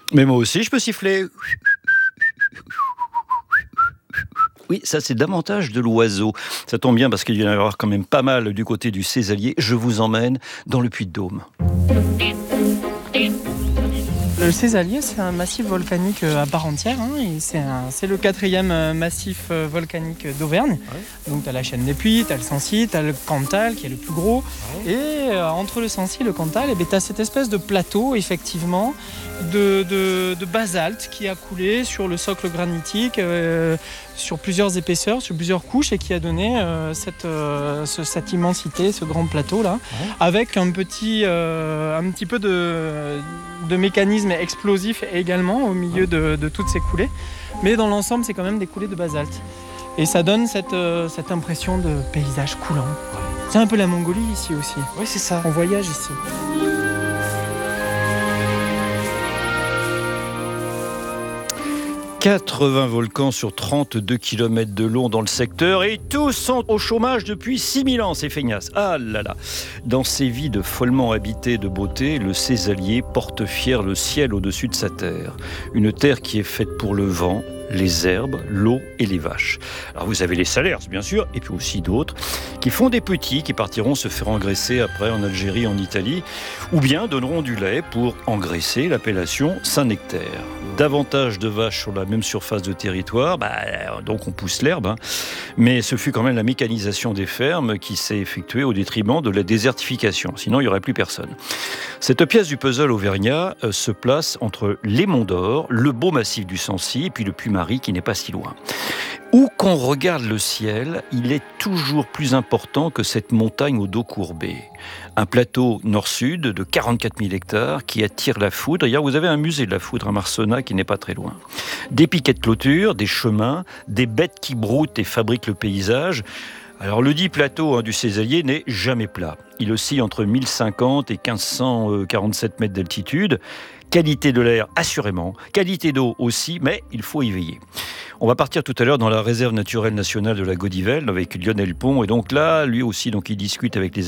Mais moi aussi, je peux siffler. Oui, ça c'est davantage de l'oiseau. Ça tombe bien parce qu'il y en a avoir quand même pas mal du côté du Cézallier. Je vous emmène dans le Puy-de-Dôme. Le Cézallier, c'est un massif volcanique à part entière. Et c'est le 4e massif volcanique d'Auvergne. Ouais. Donc tu as la chaîne des Puys, tu as le Sancy, tu as le Cantal qui est le plus gros. Ouais. Et entre le Sancy et le Cantal, tu as cette espèce de plateau, effectivement, de basalte qui a coulé sur le socle granitique, sur plusieurs épaisseurs, sur plusieurs couches, et qui a donné cette immensité, ce grand plateau-là, ouais. Avec un petit peu de mécanisme explosif également au milieu de toutes ces coulées. Mais dans l'ensemble, c'est quand même des coulées de basalte. Et ça donne cette impression de paysage coulant. C'est un peu la Mongolie ici aussi. Oui, c'est ça. On voyage ici. 80 volcans sur 32 km de long dans le secteur et tous sont au chômage depuis 6000 ans, ces feignasses. Ah là là. Dans ces vides follement habitées de beauté, le Cézallier porte fier le ciel au-dessus de sa terre. Une terre qui est faite pour le vent, les herbes, l'eau et les vaches. Alors vous avez les Salers, bien sûr, et puis aussi d'autres, qui font des petits, qui partiront se faire engraisser après en Algérie, en Italie, ou bien donneront du lait pour engraisser l'appellation Saint-Nectaire. Davantage de vaches sur la même surface de territoire, donc on pousse l'herbe, mais ce fut quand même la mécanisation des fermes qui s'est effectuée au détriment de la désertification, sinon il n'y aurait plus personne. Cette pièce du puzzle auvergnat se place entre les Monts d'Or, le beau massif du Sancy et puis le Puy-Marie qui n'est pas si loin. Où qu'on regarde le ciel, il est toujours plus important que cette montagne au dos courbé. Un plateau nord-sud de 44 000 hectares qui attire la foudre. D'ailleurs, vous avez un musée de la foudre à Marsonnat qui n'est pas très loin. Des piquets de clôture, des chemins, des bêtes qui broutent et fabriquent le paysage. Alors, le dit plateau du Cézallier n'est jamais plat. Il oscille entre 1050 et 1547 mètres d'altitude. Qualité de l'air, assurément. Qualité d'eau aussi, mais il faut y veiller. On va partir tout à l'heure dans la réserve naturelle nationale de la Gaudivelle avec Lionel Pont. Et donc là, lui aussi, il discute avec les